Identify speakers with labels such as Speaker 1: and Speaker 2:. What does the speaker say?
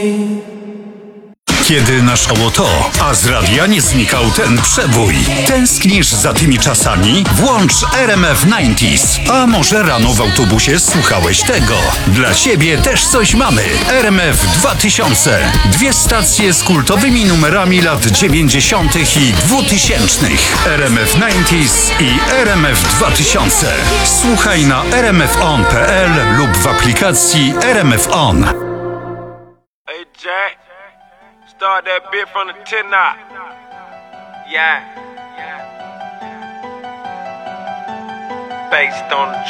Speaker 1: Kiedy naszało to, a z radia nie znikał ten przebój. Tęsknisz za tymi czasami? Włącz RMF 90s. A może rano w autobusie słuchałeś tego? Dla ciebie też coś mamy. RMF 2000. Dwie stacje z kultowymi numerami lat 90. i 2000. RMF 90s i RMF 2000. Słuchaj na rmfon.pl lub w aplikacji RMF On.
Speaker 2: Hey Jack, start that bit from the 10 knot. Yeah. Based on the